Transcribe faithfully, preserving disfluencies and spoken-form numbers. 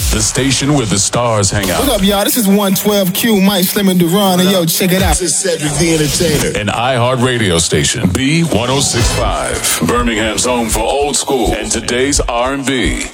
the station where the stars hang out. What up, y'all? This is one twelve Q, Mike Slim and Duran, and yo, check it out. This is Cedric the Entertainer. An iHeart radio station, B one oh six point five. Birmingham's home for old school and today's R and B.